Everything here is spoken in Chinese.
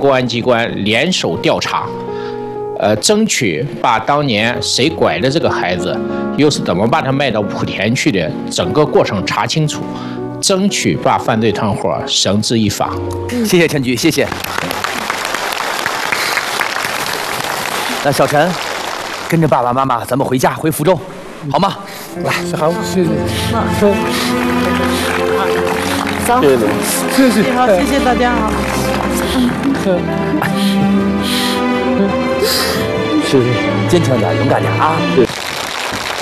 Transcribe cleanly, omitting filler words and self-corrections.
公安机关联手调查，争取把当年谁拐的这个孩子，又是怎么把他卖到莆田去的，整个过程查清楚，争取把犯罪团伙绳之以法。 谢谢陈局，谢谢。那小陈，跟着爸爸妈妈，咱们回家，回福州，好吗？来， 好，谢谢。 走， 谢谢， 好，谢谢大家啊。 谢谢， 坚强点，勇敢点啊！